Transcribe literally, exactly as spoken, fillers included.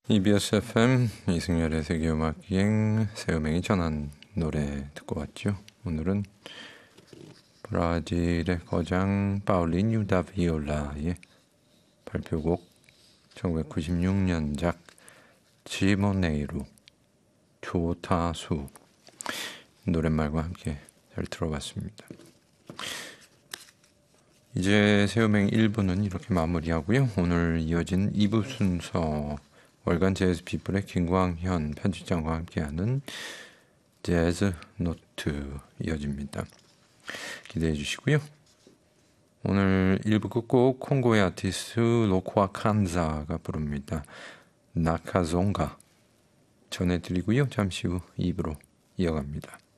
이비에스 에프엠 이승열의 세계음악여행 새음행이 전한 노래 듣고 왔죠. 오늘은 브라질의 거장 파울리뉴 다 비올라의 발표곡 천구백구십육 년작 지모네이루 조타수 노랫말과 함께 잘 들어봤습니다. 이제 새음행 일 부는 이렇게 마무리하고요. 오늘 이어진 이 부 순서 월간 재즈 피플의 김광현 편집장과 함께하는 재즈 노트 이어집니다. 기대해 주시고요. 오늘 일 부 끝곡 콩고의 아티스트 로코아 칸자가 부릅니다. 나카종가 전해드리고요. 잠시 후 이 부로 이어갑니다.